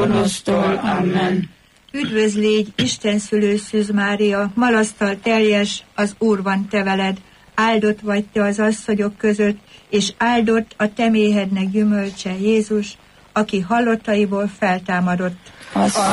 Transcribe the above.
gonosztól. Amen. Üdvözl légy, Isten szülő Szűz Mária, malasztal teljes, az Úr van te veled. Áldott vagy te az asszonyok között, és áldott a te méhednek gyümölcse, Jézus, aki halottaiból feltámadott.